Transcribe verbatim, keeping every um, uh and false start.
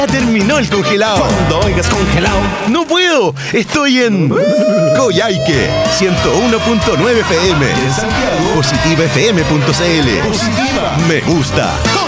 Ya terminó el congelado. Cuando oigas congelado, no puedo. Estoy en Coyhaique ciento uno punto nueve F M. en Santiago, Positiva F M punto C L. Positiva. Me gusta.